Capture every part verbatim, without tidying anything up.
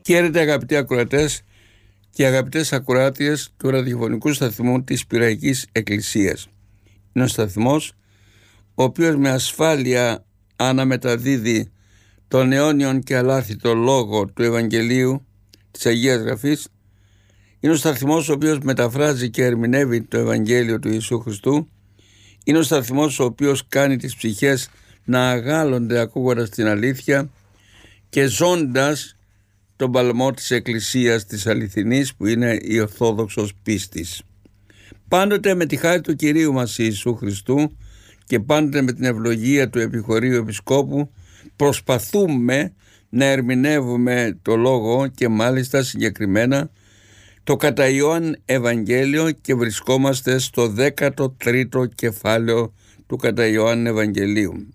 Χαίρετε αγαπητοί ακροατές και αγαπητές ακροάτριες του ραδιοφωνικού σταθμού της Πυραϊκής Εκκλησίας. Είναι ο σταθμός ο οποίος με ασφάλεια αναμεταδίδει τον αιώνιον και αλάθητο λόγο του Ευαγγελίου της Αγίας Γραφής. Είναι ο σταθμός ο οποίος μεταφράζει και ερμηνεύει το Ευαγγέλιο του Ιησού Χριστού. Είναι ο σταθμός ο οποίος κάνει τις ψυχές να αγάλλονται ακούγοντας την αλήθεια και ζώντας τον παλμό της Εκκλησίας της αληθινής, που είναι η Ορθόδοξος πίστης. Πάντοτε με τη χάρη του Κυρίου μας Ιησού Χριστού και πάντοτε με την ευλογία του Επιχωρίου Επισκόπου προσπαθούμε να ερμηνεύουμε το λόγο και μάλιστα συγκεκριμένα το κατά Ιωάννη Ευαγγέλιο, και βρισκόμαστε στο δέκατο τρίτο κεφάλαιο του κατά Ιωάννη Ευαγγελίου.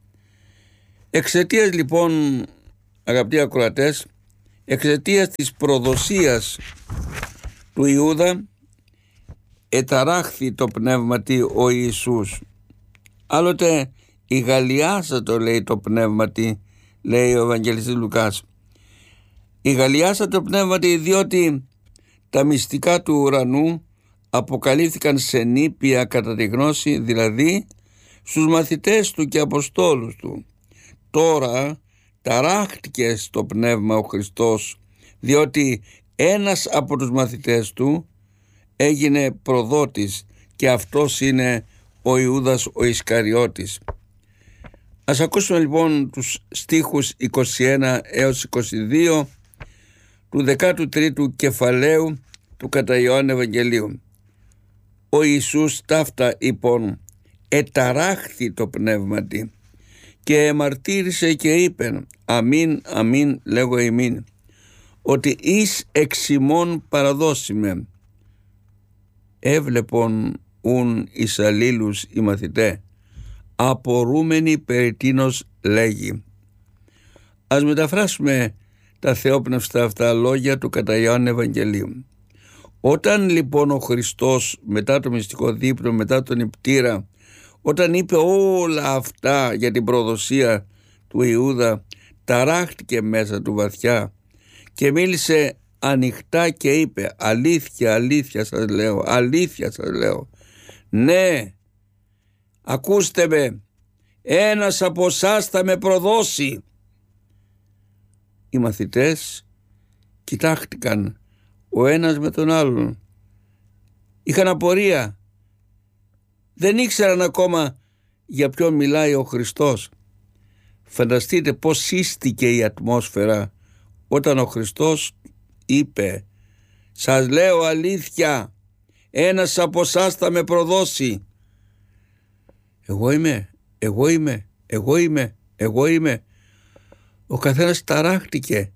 Εξαιτίας λοιπόν, αγαπητοί ακροατές, εξαιτίας της προδοσίας του Ιούδα εταράχθη το πνεύματι ο Ιησούς. Άλλοτε η Γαλλιάσα το λέει το πνεύματι, λέει ο Ευαγγελιστής Λουκάς. Η Γαλλιάσα το πνεύματι διότι τα μυστικά του ουρανού αποκαλύφθηκαν σε νήπια κατά τη γνώση, δηλαδή στους μαθητές του και αποστόλους του. Τώρα ταράχτηκε στο πνεύμα ο Χριστός, διότι ένας από τους μαθητές του έγινε προδότης, και αυτός είναι ο Ιούδας ο Ισκαριώτης. Ας ακούσουμε λοιπόν τους στίχους είκοσι ένα έως είκοσι δύο του δεκάτου τρίτου κεφαλαίου του κατά Ιωάννη Ευαγγελίου. Ο Ιησούς ταύτα είπων εταράχθη το πνεύματι και εμαρτύρησε και είπεν αμήν αμήν λέγω ημίν ότι εις εξ ημών παραδώσιμε. Έβλεπον ουν εις αλλήλους οι μαθητέ, απορούμενοι περί τίνος λέγει. Ας μεταφράσουμε τα θεόπνευστα αυτά λόγια του κατά Ιωάννη Ευαγγελίου. Όταν λοιπόν ο Χριστός μετά το μυστικό δείπνο, μετά τον νηπτήρα, όταν είπε όλα αυτά για την προδοσία του Ιούδα, ταράχτηκε μέσα του βαθιά και μίλησε ανοιχτά και είπε αλήθεια, αλήθεια σας λέω, αλήθεια σας λέω, ναι, ακούστε με, ένας από εσάς θα με προδώσει. Οι μαθητές κοιτάχτηκαν ο ένας με τον άλλον, είχαν απορία, δεν ήξεραν ακόμα για ποιον μιλάει ο Χριστός. Φανταστείτε πως σύστηκε η ατμόσφαιρα όταν ο Χριστός είπε σας λέω αλήθεια, ένας από εσάς θα με προδώσει. Εγώ είμαι, εγώ είμαι, εγώ είμαι, εγώ είμαι. Ο καθένας ταράχτηκε.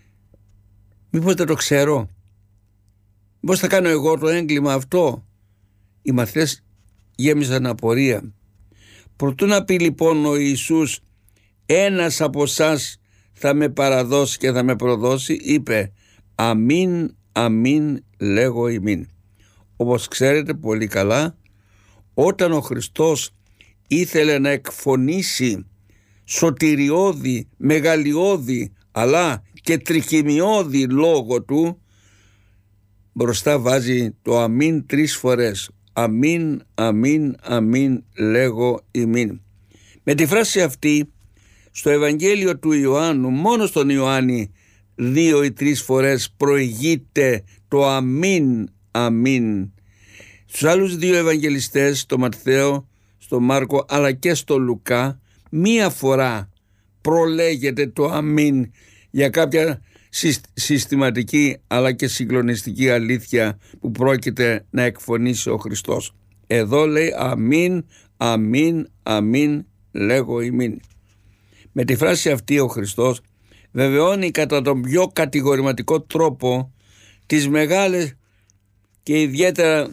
Μήπως δεν το ξέρω, μήπως θα κάνω εγώ το έγκλημα αυτό. Οι μαθητές γέμισαν απορία. Προτού να πει λοιπόν ο Ιησούς ένας από εσάς θα με παραδώσει και θα με προδώσει, είπε αμήν αμήν λέγω ημίν. Όπως ξέρετε πολύ καλά, όταν ο Χριστός ήθελε να εκφωνήσει σωτηριώδη, μεγαλειώδη αλλά και τριχημιώδη λόγο του, μπροστά βάζει το αμήν τρεις φορές. Αμήν, αμήν, αμήν λέγω ημίν. Με τη φράση αυτή στο Ευαγγέλιο του Ιωάννου, μόνο στον Ιωάννη δύο ή τρεις φορές προηγείται το αμήν, αμήν. Στους άλλους δύο Ευαγγελιστές, στο Ματθαίο, στο Μάρκο αλλά και στο Λουκά, μία φορά προλέγεται το αμήν για κάποια συστηματική αλλά και συγκλονιστική αλήθεια που πρόκειται να εκφωνήσει ο Χριστός. Εδώ λέει αμήν, αμήν, αμήν λέγω ημίν. Με τη φράση αυτή ο Χριστός βεβαιώνει κατά τον πιο κατηγορηματικό τρόπο τις μεγάλες και ιδιαίτερα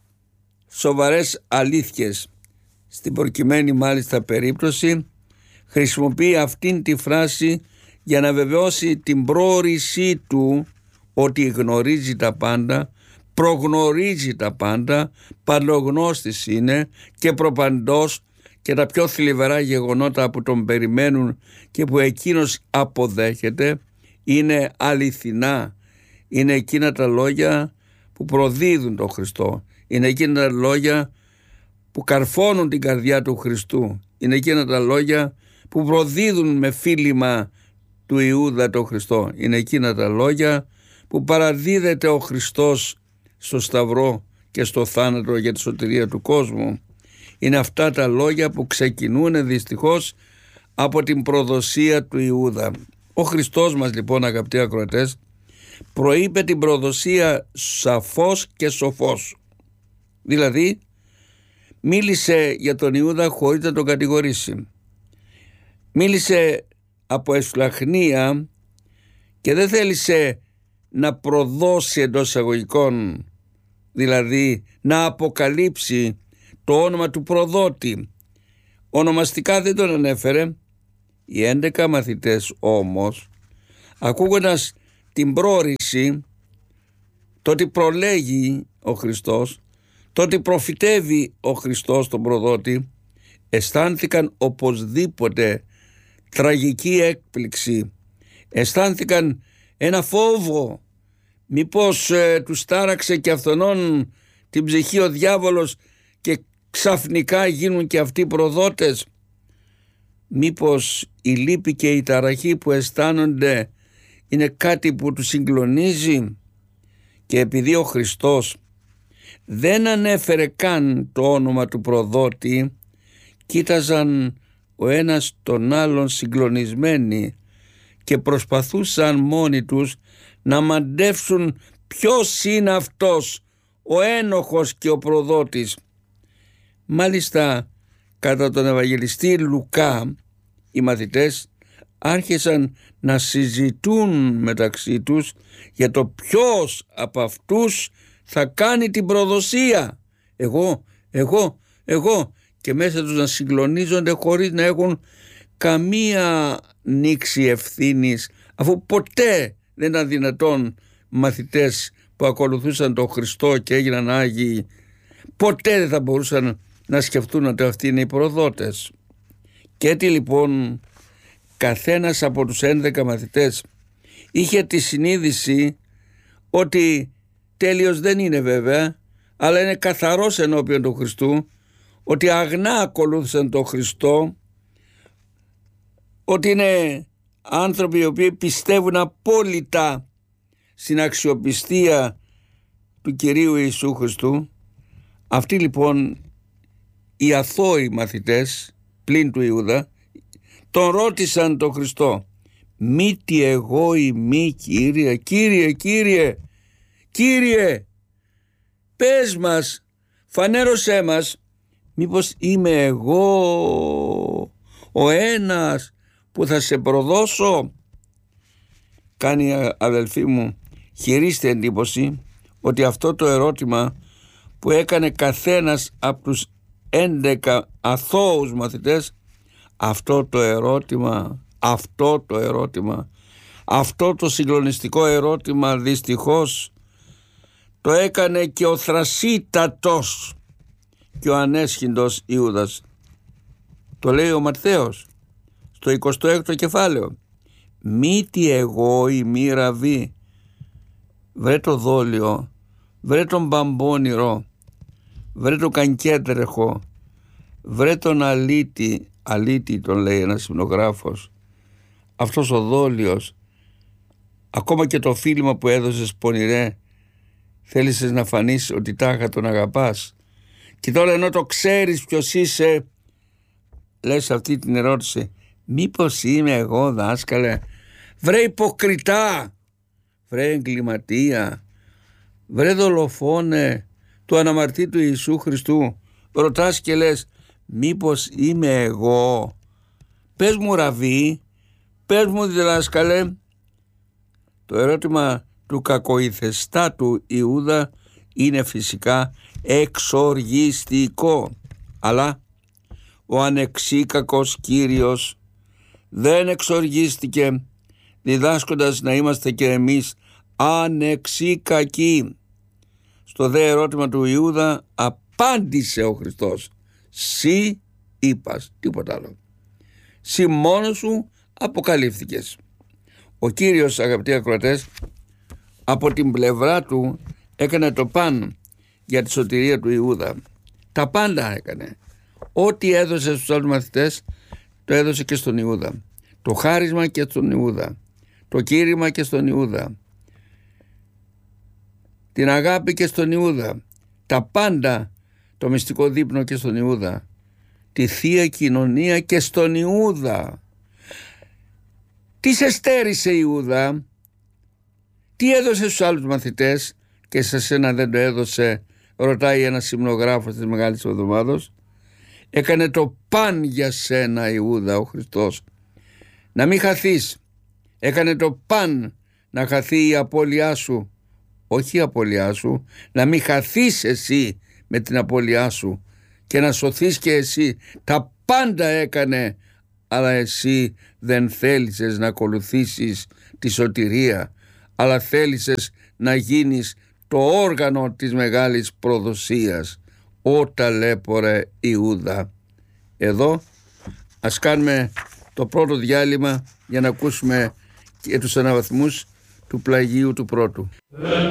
σοβαρές αλήθειες. Στην προκειμένη μάλιστα περίπτωση χρησιμοποιεί αυτήν τη φράση για να βεβαιώσει την πρόορισή του ότι γνωρίζει τα πάντα, προγνωρίζει τα πάντα, παντογνώστης είναι και προπαντός, και τα πιο θλιβερά γεγονότα που τον περιμένουν και που εκείνος αποδέχεται είναι αληθινά, είναι εκείνα τα λόγια που προδίδουν τον Χριστό, είναι εκείνα τα λόγια που καρφώνουν την καρδιά του Χριστού, είναι εκείνα τα λόγια που προδίδουν με φίλημα του Ιούδα τον Χριστό, είναι εκείνα τα λόγια που παραδίδεται ο Χριστός στο Σταυρό και στο θάνατο για τη σωτηρία του κόσμου. Είναι αυτά τα λόγια που ξεκινούν δυστυχώς από την προδοσία του Ιούδα. Ο Χριστός μας λοιπόν, αγαπητοί ακροατές, προείπε την προδοσία σαφώς και σοφώς. Δηλαδή μίλησε για τον Ιούδα χωρίς να τον κατηγορήσει. Μίλησε από εσφλαχνία και δεν θέλησε να προδώσει εντός εισαγωγικών, δηλαδή να αποκαλύψει το όνομα του προδότη. Ονομαστικά δεν τον ανέφερε. Οι έντεκα μαθητές όμως, ακούγοντας την πρόρηση, το ότι προλέγει ο Χριστός, το ότι προφητεύει ο Χριστός τον προδότη, αισθάνθηκαν οπωσδήποτε τραγική έκπληξη, αισθάνθηκαν ένα φόβο, μήπως ε, τους τάραξε και αυτονών την ψυχή ο διάβολος και ξαφνικά γίνουν και αυτοί προδότες. Μήπως η λύπη και η ταραχή που αισθάνονται είναι κάτι που τους συγκλονίζει, και επειδή ο Χριστός δεν ανέφερε καν το όνομα του προδότη, κοίταζαν ο ένας τον άλλον συγκλονισμένοι και προσπαθούσαν μόνοι τους να μαντεύσουν ποιος είναι αυτός ο ένοχος και ο προδότης. Μάλιστα κατά τον Ευαγγελιστή Λουκά οι μαθητές άρχισαν να συζητούν μεταξύ τους για το ποιος από αυτούς θα κάνει την προδοσία. Εγώ, εγώ, εγώ, και μέσα τους να συγκλονίζονται χωρίς να έχουν καμία νήξη ευθύνης, αφού ποτέ δεν ήταν δυνατόν μαθητές που ακολουθούσαν τον Χριστό και έγιναν Άγιοι, ποτέ δεν θα μπορούσαν να σκεφτούν ότι αυτοί είναι οι προδότες. Και έτσι λοιπόν καθένας από τους έντεκα μαθητές είχε τη συνείδηση ότι τέλειος δεν είναι βέβαια, αλλά είναι καθαρός ενώπιον του Χριστού, ότι αγνά ακολούθησαν τον Χριστό, ότι είναι άνθρωποι οι οποίοι πιστεύουν απόλυτα στην αξιοπιστία του Κυρίου Ιησού Χριστού. Αυτοί λοιπόν οι αθώοι μαθητές πλην του Ιούδα τον ρώτησαν τον Χριστό, μήτι εγώ ή μη Κύριε, Κύριε, Κύριε, Κύριε, πες μας, φανέρωσέ μας, μήπως είμαι εγώ ο ένας που θα σε προδώσω? Κάνει, αδελφοί μου, χειρίστε εντύπωση ότι αυτό το ερώτημα που έκανε καθένας από τους έντεκα αθώους μαθητές, αυτό το ερώτημα, αυτό το ερώτημα, αυτό το συγκλονιστικό ερώτημα δυστυχώς το έκανε και ο θρασίτατος και ο ανέσχυντος Ιούδας. Το λέει ο Ματθαίος στο εικοστό έκτο κεφάλαιο. Μήτι εγώ η μη Ραββί, βρε το δόλιο, βρε τον μπαμπόνιρο, βρε το κανκέτρεχο, βρε τον αλήτη, αλήτη τον λέει ένας υμνογράφος, αυτός ο δόλιος, ακόμα και το φίλημα που έδωσες πονηρέ, θέλησες να φανείς ότι τάχα τον αγαπάς, και τώρα ενώ το ξέρεις ποιος είσαι, λες αυτή την ερώτηση, μήπως είμαι εγώ δάσκαλε? Βρε υποκριτά, βρε εγκληματία, βρε δολοφόνε του αναμαρτήτου Ιησού Χριστού, ρωτάς και λες μήπως είμαι εγώ? Πες μου Ραββί, πες μου διδάσκαλε. Το ερώτημα του κακοηθεστάτου Ιούδα είναι φυσικά εξοργιστικό, αλλά ο ανεξίκακος Κύριος δεν εξοργίστηκε, διδάσκοντας να είμαστε και εμείς ανεξίκακοι. Στο δε ερώτημα του Ιούδα απάντησε ο Χριστός, «Συ είπας», τίποτα άλλο. «Συ μόνος σου αποκαλύφθηκες». Ο Κύριος, αγαπητοί ακροατές, από την πλευρά του έκανε το παν για τη σωτηρία του Ιούδα. Τα πάντα έκανε. Ό,τι έδωσε στους άλλους μαθητές το έδωσε και στον Ιούδα. Το χάρισμα και στον Ιούδα. Το κήρυγμα και στον Ιούδα. Την αγάπη και στον Ιούδα. Τα πάντα, το μυστικό δείπνο και στον Ιούδα. Τη Θεία Κοινωνία και στον Ιούδα. Τι σε στέρισε Ιούδα? Τι έδωσε στους άλλους μαθητές και σε σένα δεν το έδωσε? Ρωτάει ένας υμνογράφος της Μεγάλης Εβδομάδος. Έκανε το παν για σένα Ιούδα ο Χριστός, να μην χαθείς. Έκανε το παν να χαθεί η απώλειά σου. Όχι η απώλειά σου, να μην χαθείς εσύ με την απώλειά σου και να σωθείς και εσύ. Τα πάντα έκανε, αλλά εσύ δεν θέλησες να ακολουθήσεις τη σωτηρία, αλλά θέλησες να γίνεις το όργανο της μεγάλης προδοσίας. Ω ταλέπορε Ιούδα. Εδώ ας κάνουμε το πρώτο διάλειμμα για να ακούσουμε και τους αναβαθμούς του πλαγίου του πρώτου.